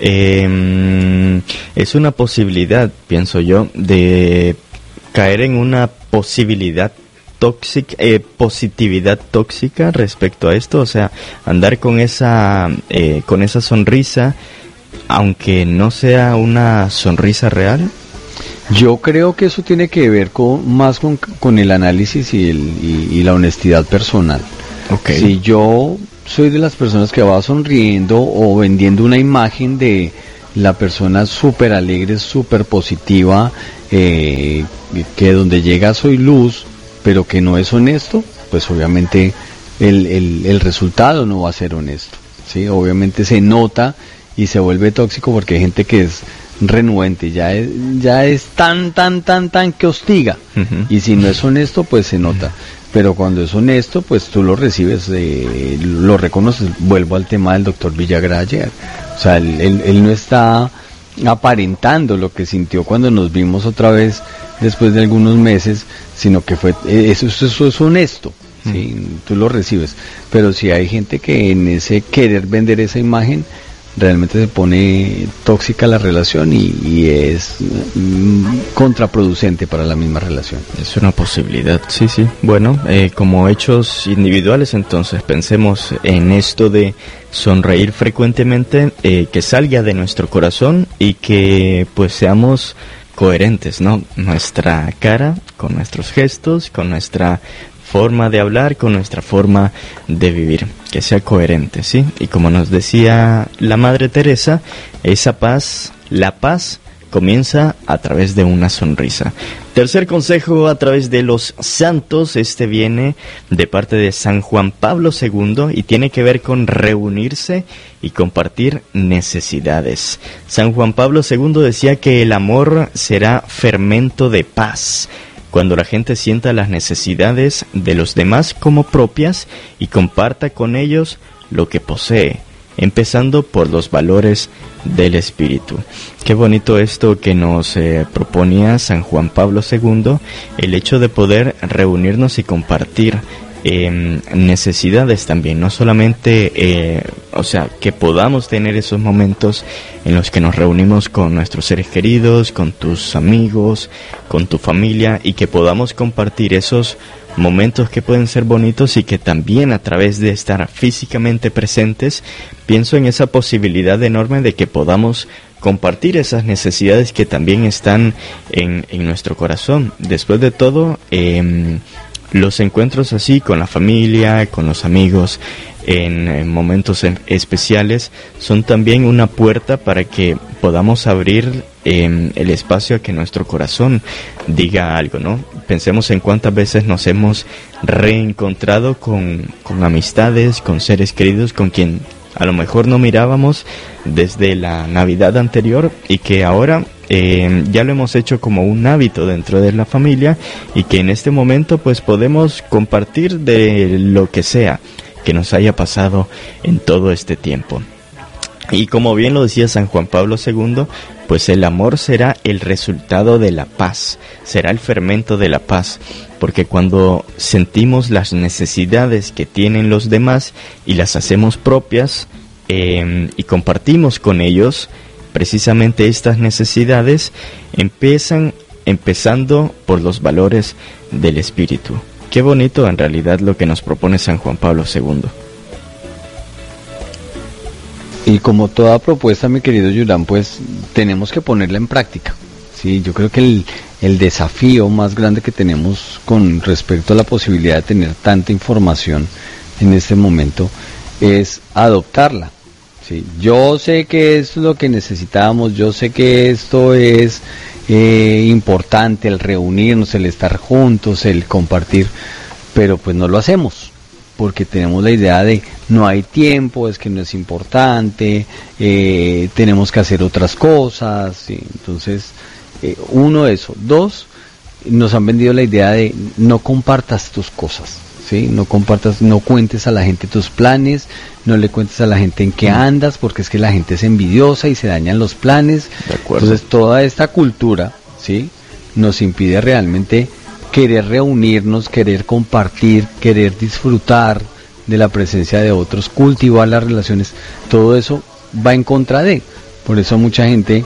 Eh, es una posibilidad, pienso yo, de caer en una posibilidad tóxica, eh, positividad tóxica respecto a esto, o sea, andar con esa, eh, con esa sonrisa, aunque no sea una sonrisa real. Yo creo que eso tiene que ver con, más con, con el análisis y, el, y, y la honestidad personal. Okay. Si yo soy de las personas que va sonriendo o vendiendo una imagen de la persona súper alegre, súper positiva, eh, que donde llega soy luz, pero que no es honesto, pues obviamente el, el, el resultado no va a ser honesto, ¿sí? Obviamente se nota y se vuelve tóxico porque hay gente que es renuente, ya es, ya es tan, tan, tan, tan que hostiga. Uh-huh. Y si no es honesto, pues se nota. Uh-huh. Pero cuando es honesto, pues tú lo recibes, eh, lo reconoces. Vuelvo al tema del doctor Villagra ayer. O sea, él, él, él no está aparentando lo que sintió cuando nos vimos otra vez después de algunos meses, sino que fue, eso, eso, eso es honesto. ¿Sí? Uh-huh. Tú lo recibes. Pero si hay gente que en ese querer vender esa imagen, realmente se pone tóxica la relación y, y es mm, contraproducente para la misma relación. Es una posibilidad, sí, sí. Bueno, eh, como hechos individuales, entonces pensemos en esto de sonreír frecuentemente, eh, que salga de nuestro corazón y que pues seamos coherentes, ¿no? Nuestra cara, con nuestros gestos, con nuestra forma de hablar, con nuestra forma de vivir, que sea coherente, ¿sí? Y como nos decía la Madre Teresa, esa paz, la paz comienza a través de una sonrisa. Tercer consejo a través de los santos, este viene de parte de San Juan Pablo segundo y tiene que ver con reunirse y compartir necesidades. San Juan Pablo segundo decía que el amor será fermento de paz, cuando la gente sienta las necesidades de los demás como propias y comparta con ellos lo que posee, empezando por los valores del espíritu. Qué bonito esto que nos eh, proponía San Juan Pablo segundo, el hecho de poder reunirnos y compartir eh, necesidades también, no solamente, eh, o sea, que podamos tener esos momentos en los que nos reunimos con nuestros seres queridos, con tus amigos, con tu familia, y que podamos compartir esos momentos que pueden ser bonitos y que también a través de estar físicamente presentes, pienso en esa posibilidad enorme de que podamos compartir esas necesidades que también están en, en nuestro corazón. Después de todo, eh, los encuentros así con la familia, con los amigos, en, en momentos en, especiales, son también una puerta para que podamos abrir eh, el espacio a que nuestro corazón diga algo, ¿no? Pensemos en cuántas veces nos hemos reencontrado con, con amistades, con seres queridos, con quien a lo mejor no mirábamos desde la Navidad anterior y que ahora eh, ya lo hemos hecho como un hábito dentro de la familia y que en este momento pues podemos compartir de lo que sea que nos haya pasado en todo este tiempo. Y como bien lo decía San Juan Pablo segundo, pues el amor será el resultado de la paz, será el fermento de la paz, porque cuando sentimos las necesidades que tienen los demás y las hacemos propias eh, y compartimos con ellos, precisamente estas necesidades empiezan empezando por los valores del espíritu. Qué bonito en realidad lo que nos propone San Juan Pablo segundo. Y como toda propuesta, mi querido Yurán, pues tenemos que ponerla en práctica. Sí, yo creo que el, el desafío más grande que tenemos con respecto a la posibilidad de tener tanta información en este momento es adoptarla. Sí, yo sé que esto es lo que necesitamos, yo sé que esto es eh, importante, el reunirnos, el estar juntos, el compartir, pero pues no lo hacemos. Porque tenemos la idea de no hay tiempo, es que no es importante, eh, tenemos que hacer otras cosas, ¿sí? Entonces, eh, uno, eso. Dos, nos han vendido la idea de no compartas tus cosas, ¿sí? No compartas, no cuentes a la gente tus planes, no le cuentes a la gente en qué andas, porque es que la gente es envidiosa y se dañan los planes. De acuerdo. Entonces toda esta cultura, ¿sí? Nos impide realmente querer reunirnos, querer compartir, querer disfrutar de la presencia de otros, cultivar las relaciones. Todo eso va en contra de. Por eso mucha gente,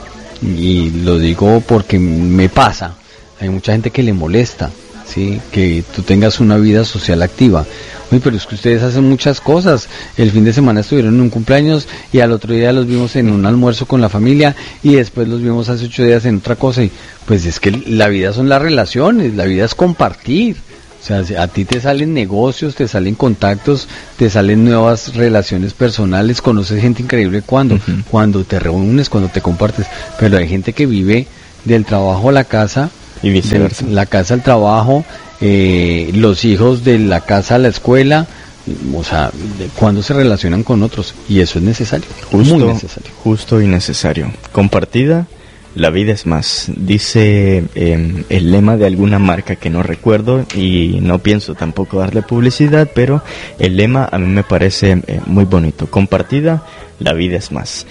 y lo digo porque me pasa, hay mucha gente que le molesta, ¿sí? Que tú tengas una vida social activa. Uy, pero es que ustedes hacen muchas cosas. El fin de semana estuvieron en un cumpleaños y al otro día los vimos en un almuerzo con la familia y después los vimos hace ocho días en otra cosa. Y pues es que la vida son las relaciones, la vida es compartir. O sea, a ti te salen negocios, te salen contactos, te salen nuevas relaciones personales, conoces gente increíble cuando, uh-huh. cuando te reúnes, cuando te compartes. Pero hay gente que vive del trabajo a la casa, y viceversa. De la casa al trabajo, eh, los hijos de la casa a la escuela, o sea, de cuando se relacionan con otros, y eso es necesario, justo, muy necesario. Justo y necesario. Compartida, la vida es más. Dice eh, el lema de alguna marca que no recuerdo y no pienso tampoco darle publicidad, pero el lema a mí me parece eh, muy bonito. Compartida, la vida es más.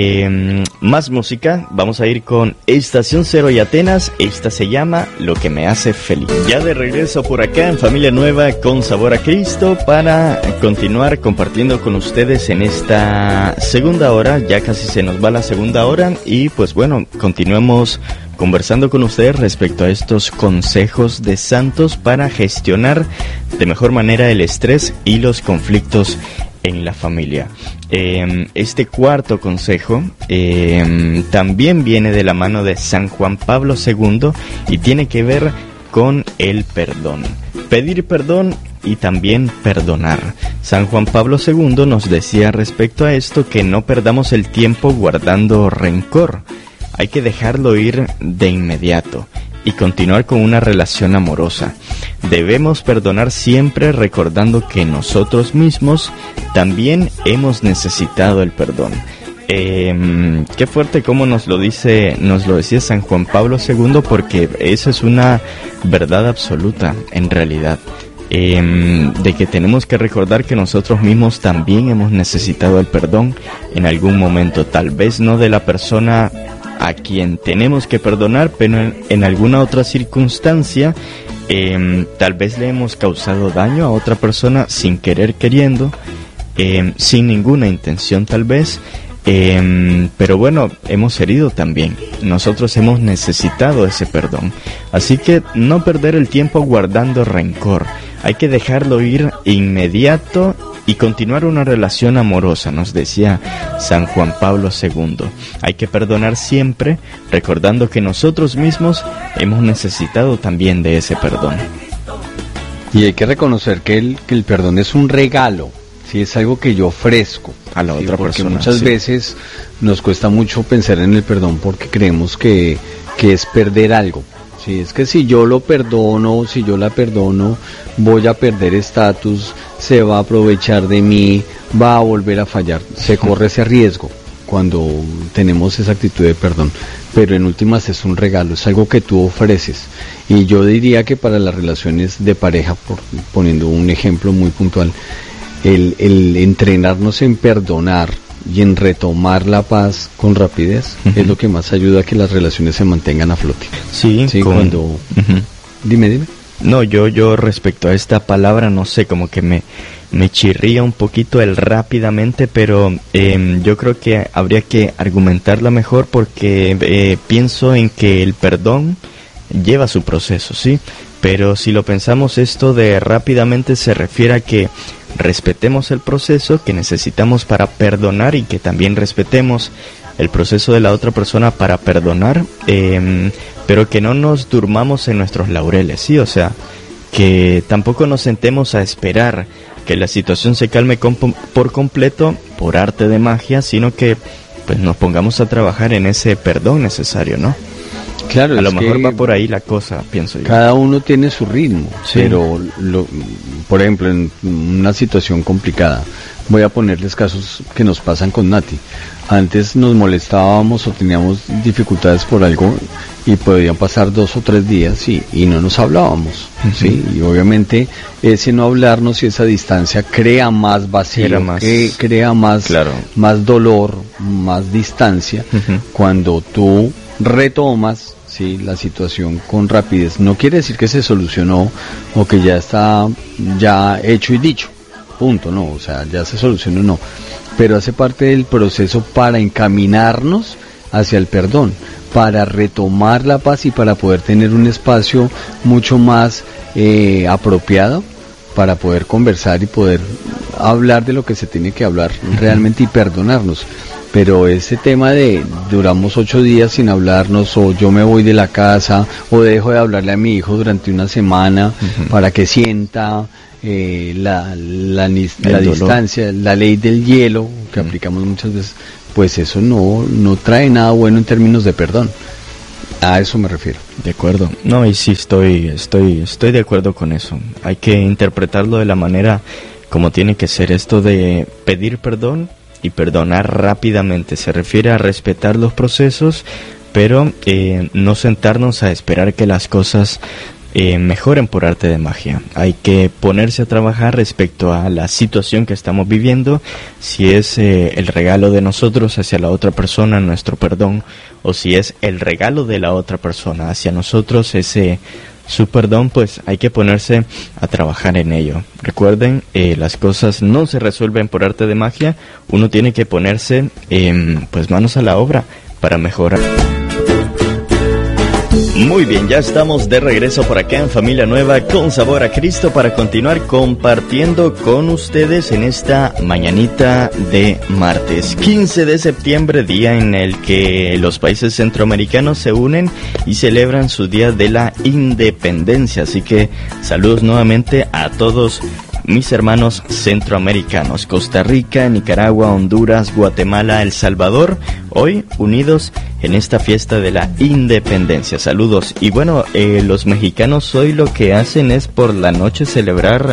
Eh, más música, vamos a ir con Estación Cero y Atenas. Esta se llama Lo que me hace feliz. Ya de regreso por acá en Familia Nueva con Sabor a Cristo para continuar compartiendo con ustedes en esta segunda hora. Ya casi se nos va la segunda hora y pues bueno, continuemos conversando con ustedes respecto a estos consejos de santos para gestionar de mejor manera el estrés y los conflictos en la familia. Eh, este cuarto consejo eh, también viene de la mano de San Juan Pablo segundo y tiene que ver con el perdón. Pedir perdón y también perdonar. San Juan Pablo segundo nos decía respecto a esto que no perdamos el tiempo guardando rencor. Hay que dejarlo ir de inmediato y continuar con una relación amorosa. Debemos perdonar siempre recordando que nosotros mismos también hemos necesitado el perdón. Eh, qué fuerte como nos lo dice, nos lo decía San Juan Pablo segundo, porque esa es una verdad absoluta en realidad. Eh, de que tenemos que recordar que nosotros mismos también hemos necesitado el perdón en algún momento, tal vez no de la persona a quien tenemos que perdonar, pero en, en alguna otra circunstancia eh, tal vez le hemos causado daño a otra persona sin querer queriendo, eh, sin ninguna intención tal vez, eh, pero bueno, hemos herido también, nosotros hemos necesitado ese perdón, así que no perder el tiempo guardando rencor, hay que dejarlo ir inmediato y continuar una relación amorosa, nos decía San Juan Pablo segundo. Hay que perdonar siempre, recordando que nosotros mismos hemos necesitado también de ese perdón. Y hay que reconocer que el, que el perdón es un regalo, ¿sí? Es algo que yo ofrezco a la ¿sí? otra porque persona. Muchas sí. veces nos cuesta mucho pensar en el perdón porque creemos que, que es perder algo. Sí, es que si yo lo perdono, si yo la perdono, voy a perder estatus, se va a aprovechar de mí, va a volver a fallar. Se corre ese riesgo cuando tenemos esa actitud de perdón. Pero en últimas es un regalo, es algo que tú ofreces. Y yo diría que para las relaciones de pareja, por, poniendo un ejemplo muy puntual, el, el entrenarnos en perdonar y en retomar la paz con rapidez uh-huh. es lo que más ayuda a que las relaciones se mantengan a flote. Sí, sí con... cuando uh-huh. dime, dime. No, yo yo respecto a esta palabra no sé, como que me me chirría un poquito el rápidamente, pero eh, yo creo que habría que argumentarla mejor porque eh, pienso en que el perdón lleva su proceso, ¿sí? Pero si lo pensamos, esto de rápidamente se refiere a que respetemos el proceso que necesitamos para perdonar y que también respetemos el proceso de la otra persona para perdonar, eh, pero que no nos durmamos en nuestros laureles, ¿sí? O sea, que tampoco nos sentemos a esperar que la situación se calme con, por completo por arte de magia, sino que pues nos pongamos a trabajar en ese perdón necesario, ¿no? Claro, a lo mejor va por ahí la cosa, pienso yo. Cada uno tiene su ritmo, sí. pero, lo, por ejemplo, en una situación complicada, voy a ponerles casos que nos pasan con Nati. Antes nos molestábamos o teníamos dificultades por algo y podían pasar dos o tres días y, y no nos hablábamos, uh-huh. ¿sí? Y obviamente ese no hablarnos y esa distancia crea más vacío, más, que crea más, claro. más dolor, más distancia, uh-huh. cuando tú retomas, ¿sí?, la situación con rapidez. No quiere decir que se solucionó o que ya está ya hecho y dicho, punto, no, o sea, ya se solucionó, no, pero hace parte del proceso para encaminarnos hacia el perdón, para retomar la paz y para poder tener un espacio mucho más eh, apropiado para poder conversar y poder hablar de lo que se tiene que hablar realmente y perdonarnos. Pero ese tema de duramos ocho días sin hablarnos, o yo me voy de la casa, o dejo de hablarle a mi hijo durante una semana, uh-huh. para que sienta eh, la, la, la distancia, la ley del hielo, que uh-huh. aplicamos muchas veces, pues eso no, no trae nada bueno en términos de perdón. A eso me refiero. De acuerdo. No, y sí estoy, estoy, estoy de acuerdo con eso. Hay que interpretarlo de la manera como tiene que ser. Esto de pedir perdón y perdonar rápidamente se refiere a respetar los procesos, pero eh, no sentarnos a esperar que las cosas eh, mejoren por arte de magia. Hay que ponerse a trabajar respecto a la situación que estamos viviendo, si es eh, el regalo de nosotros hacia la otra persona, nuestro perdón, o si es el regalo de la otra persona hacia nosotros, ese su perdón, pues hay que ponerse a trabajar en ello. Recuerden, eh, las cosas no se resuelven por arte de magia, uno tiene que ponerse eh, pues manos a la obra para mejorar. Muy bien, ya estamos de regreso por acá en Familia Nueva con Sabor a Cristo para continuar compartiendo con ustedes en esta mañanita de martes quince de septiembre, día en el que los países centroamericanos se unen y celebran su Día de la Independencia. Así que saludos nuevamente a todos mis hermanos centroamericanos, Costa Rica, Nicaragua, Honduras, Guatemala, El Salvador, hoy unidos en esta fiesta de la independencia. Saludos. Y bueno, eh, los mexicanos hoy lo que hacen es por la noche celebrar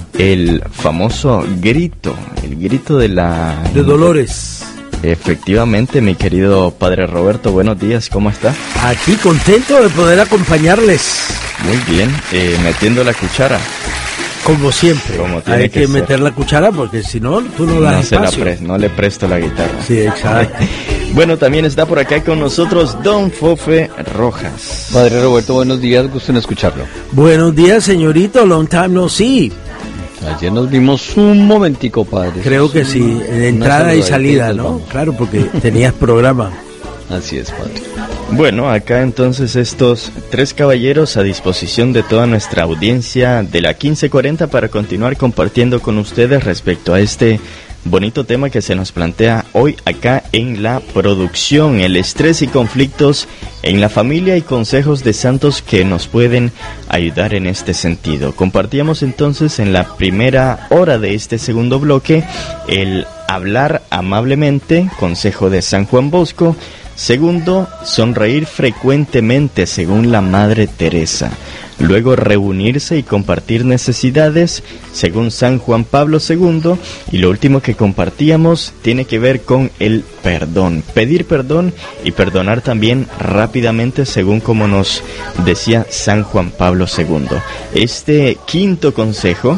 el famoso grito, el grito de la... de Dolores. Efectivamente, mi querido padre Roberto, buenos días, ¿cómo está? Aquí contento de poder acompañarles. Muy bien, eh, metiendo la cuchara. Como siempre, Como hay que, que meter la cuchara porque si no, tú no das no se espacio. la pre- no le presto la guitarra. Sí, exacto. Bueno, también está por acá con nosotros Don Fofe Rojas. Padre Roberto, buenos días, gusto en escucharlo. Buenos días, señorito, long time no see. Ayer nos vimos un momentico, padre. Creo que sí, de entrada y salida, ¿no? Vamos. Claro, porque tenías programa. Así es, padre. Bueno, acá entonces estos tres caballeros a disposición de toda nuestra audiencia de la quince cuarenta para continuar compartiendo con ustedes respecto a este bonito tema que se nos plantea hoy acá en la producción, el estrés y conflictos en la familia y consejos de santos que nos pueden ayudar en este sentido. Compartíamos entonces en la primera hora de este segundo bloque el hablar amablemente, consejo de San Juan Bosco. Segundo, sonreír frecuentemente según la Madre Teresa. Luego, reunirse y compartir necesidades según San Juan Pablo segundo. Y lo último que compartíamos tiene que ver con el perdón. Pedir perdón y perdonar también rápidamente según como nos decía San Juan Pablo segundo. Este quinto consejo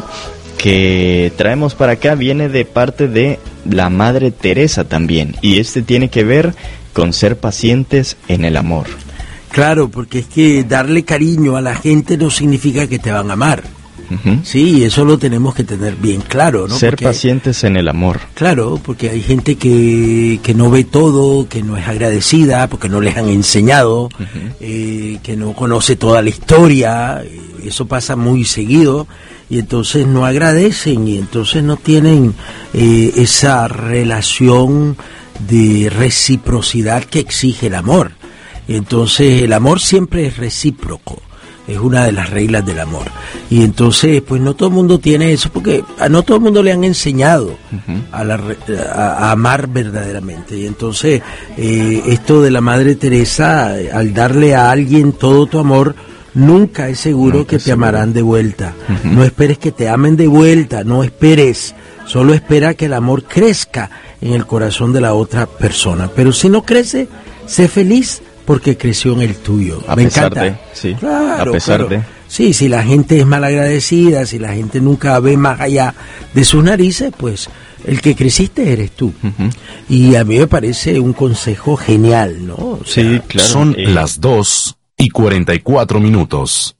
que traemos para acá viene de parte de la Madre Teresa también. Y este tiene que ver con ser pacientes en el amor. Claro, porque es que darle cariño a la gente no significa que te van a amar. Uh-huh. Sí, y eso lo tenemos que tener bien claro, ¿no? Ser porque, pacientes en el amor. Claro, porque hay gente que, que no ve todo, que no es agradecida, porque no les han enseñado, uh-huh. eh, que no conoce toda la historia, eso pasa muy seguido, y entonces no agradecen, y entonces no tienen eh, esa relación de reciprocidad que exige el amor. Entonces el amor siempre es recíproco, es una de las reglas del amor, y entonces pues no todo el mundo tiene eso, porque a no todo el mundo le han enseñado uh-huh. a, la, a, a amar verdaderamente. Y entonces eh, esto de la Madre Teresa, al darle a alguien todo tu amor, nunca es seguro nunca que te seguro. amarán de vuelta. Uh-huh. No esperes que te amen de vuelta, no esperes, solo espera que el amor crezca en el corazón de la otra persona. Pero si no crece, sé feliz porque creció en el tuyo. A Me pesar encanta. de, sí, Claro, a pesar claro. de. Sí, si la gente es malagradecida, si la gente nunca ve más allá de sus narices, pues el que creciste eres tú. Uh-huh. Y a mí me parece un consejo genial, ¿no? O sea, Sí, claro. Son eh, las dos y cuarenta y cuatro minutos.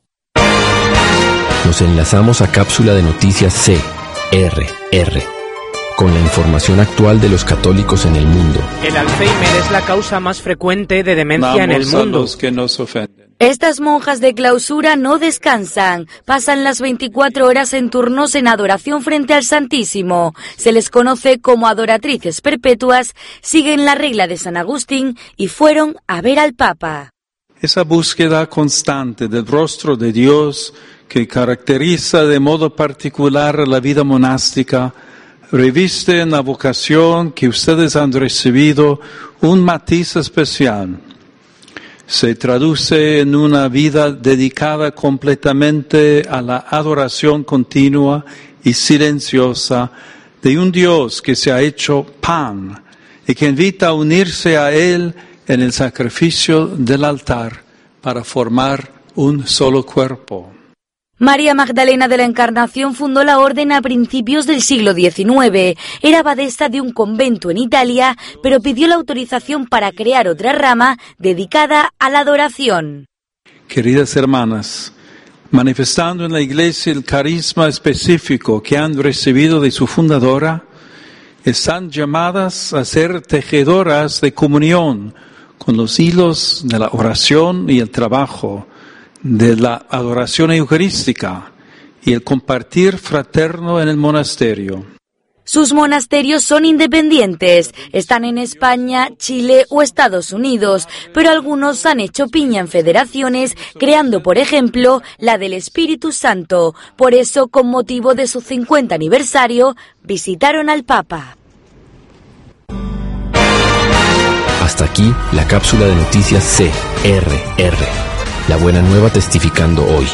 Nos enlazamos a cápsula de noticias C R R con la información actual de los católicos en el mundo. El Alzheimer es la causa más frecuente de demencia en el mundo. Que nos ofenden. Estas monjas de clausura no descansan, pasan las veinticuatro horas en turnos en adoración frente al Santísimo. Se les conoce como adoratrices perpetuas, siguen la regla de San Agustín y fueron a ver al Papa. Esa búsqueda constante del rostro de Dios que caracteriza de modo particular la vida monástica, reviste en la vocación que ustedes han recibido un matiz especial. Se traduce en una vida dedicada completamente a la adoración continua y silenciosa de un Dios que se ha hecho pan y que invita a unirse a Él en el sacrificio del altar para formar un solo cuerpo. María Magdalena de la Encarnación fundó la orden a principios del siglo diecinueve. Era abadesa de un convento en Italia, pero pidió la autorización para crear otra rama dedicada a la adoración. Queridas hermanas, manifestando en la Iglesia el carisma específico que han recibido de su fundadora, están llamadas a ser tejedoras de comunión con los hilos de la oración y el trabajo, de la adoración eucarística y el compartir fraterno en el monasterio. Sus monasterios son independientes, están en España, Chile o Estados Unidos, pero algunos han hecho piña en federaciones, creando, por ejemplo, la del Espíritu Santo. Por eso, con motivo de su cincuenta aniversario, visitaron al Papa. Hasta aquí la cápsula de noticias C R R. La buena nueva testificando hoy.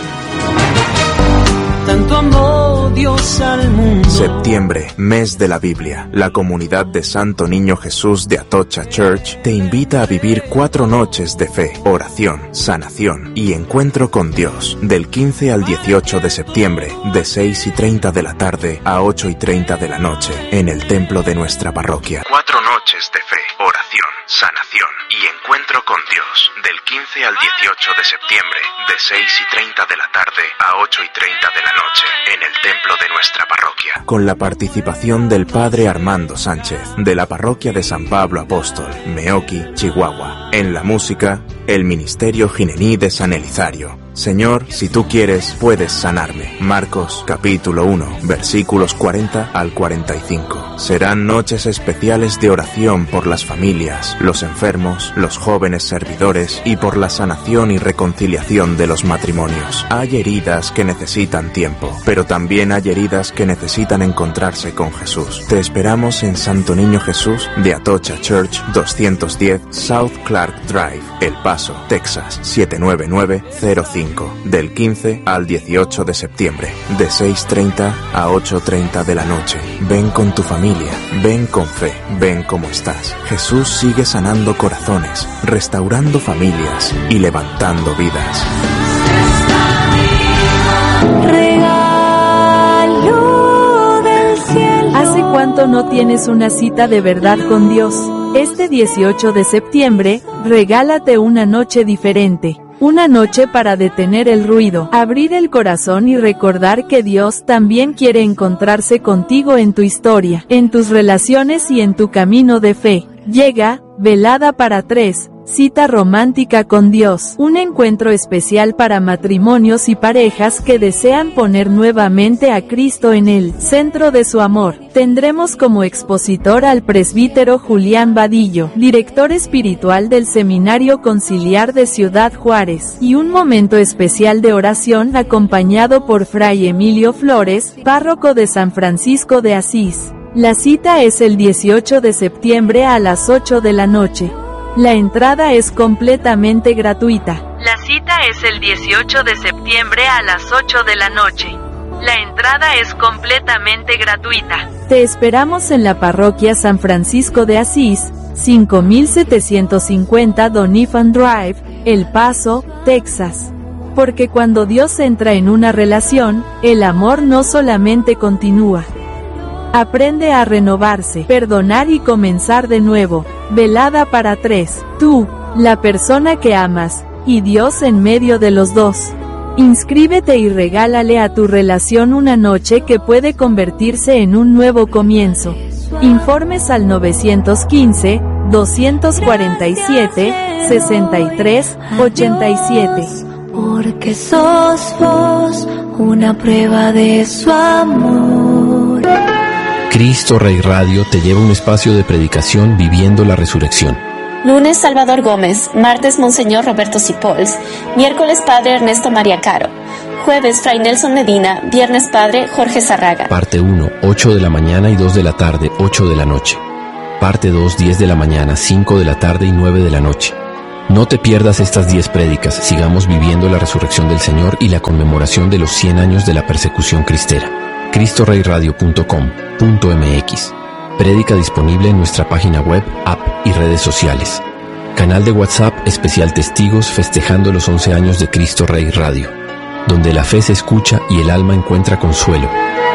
Tanto amó Dios al mundo. Septiembre, mes de la Biblia. La comunidad de Santo Niño Jesús de Atocha Church te invita a vivir cuatro noches de fe, oración, sanación y encuentro con Dios. Del quince al dieciocho de septiembre, de seis y treinta de la tarde a ocho y treinta de la noche, en el templo de nuestra parroquia. Cuatro noches de fe, oración, sanación y encuentro con Dios. Del quince al dieciocho de septiembre, de seis y treinta de la tarde a ocho y treinta de la noche, en el templo de nuestra parroquia. Con la participación del Padre Armando Sánchez, de la parroquia de San Pablo Apóstol, Meoqui, Chihuahua. En la música, el Ministerio Ginení de San Elizario. Señor, si tú quieres, puedes sanarme. Marcos, capítulo uno, versículos cuarenta al cuarenta y cinco. Serán noches especiales de oración por las familias, los enfermos, los jóvenes servidores y por la sanación y reconciliación de los matrimonios. Hay heridas que necesitan tiempo, pero también hay heridas que necesitan encontrarse con Jesús. Te esperamos en Santo Niño Jesús de Atocha Church, doscientos diez South Clark Drive, El Paso, Texas, siete nueve nueve cero cinco. Del quince al dieciocho de septiembre, de seis y treinta a ocho y treinta de la noche. Ven con tu familia, ven con fe, ven como estás. Jesús sigue sanando corazones, restaurando familias y levantando vidas. Regalo del cielo. ¿Hace cuánto no tienes una cita de verdad con Dios? Este dieciocho de septiembre, regálate una noche diferente. Una noche para detener el ruido, abrir el corazón y recordar que Dios también quiere encontrarse contigo en tu historia, en tus relaciones y en tu camino de fe. Llega, velada para tres, cita romántica con Dios, un encuentro especial para matrimonios y parejas que desean poner nuevamente a Cristo en el centro de su amor. Tendremos como expositor al presbítero Julián Vadillo, director espiritual del Seminario Conciliar de Ciudad Juárez, y un momento especial de oración acompañado por Fray Emilio Flores, párroco de San Francisco de Asís. La cita es el dieciocho de septiembre a las ocho de la noche. La entrada es completamente gratuita. La cita es el dieciocho de septiembre a las ocho de la noche. La entrada es completamente gratuita. Te esperamos en la parroquia San Francisco de Asís, cinco mil setecientos cincuenta Doniphan Drive, El Paso, Texas. Porque cuando Dios entra en una relación, el amor no solamente continúa. Aprende a renovarse, perdonar y comenzar de nuevo. Velada para tres. Tú, la persona que amas, y Dios en medio de los dos. Inscríbete y regálale a tu relación una noche que puede convertirse en un nuevo comienzo. Informes al nueve uno cinco, dos cuatro siete, seis tres ocho siete. Porque sos vos una prueba de su amor. Cristo Rey Radio te lleva a un espacio de predicación viviendo la resurrección. Lunes Salvador Gómez, martes Monseñor Roberto Sipols, miércoles Padre Ernesto María Caro, jueves Fray Nelson Medina, viernes Padre Jorge Zarraga. Parte uno, ocho de la mañana y dos de la tarde, ocho de la noche. Parte dos, diez de la mañana, cinco de la tarde y nueve de la noche. No te pierdas estas diez prédicas, sigamos viviendo la resurrección del Señor y la conmemoración de los cien años de la persecución cristera. cristo rey radio punto com punto m x. Prédica disponible en nuestra página web, app y redes sociales. Canal de WhatsApp especial Testigos festejando los once años de Cristo Rey Radio, donde la fe se escucha y el alma encuentra consuelo.